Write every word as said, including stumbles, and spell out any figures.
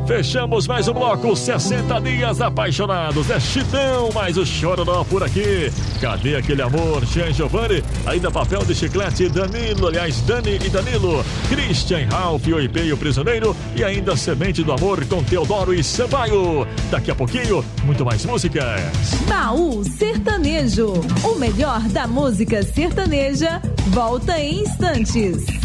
Fechamos mais um bloco, sessenta dias apaixonados. É Chitão, mais o Chororó por aqui. Cadê aquele amor? Jean Giovanni, ainda papel de chiclete, Danilo, aliás, Dani e Danilo, Christian, Ralph, o I P e o Prisioneiro, e ainda Semente do Amor com Teodoro e Sampaio. Daqui a pouquinho, muito mais músicas. Baú Sertanejo, o melhor da música sertaneja, volta em instantes.